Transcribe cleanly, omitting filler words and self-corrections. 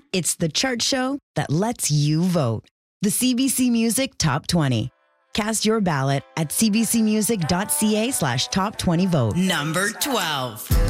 It's the chart show that lets you vote. The CBC Music Top 20. Cast your ballot at cbcmusic.ca/top20vote. Number 12.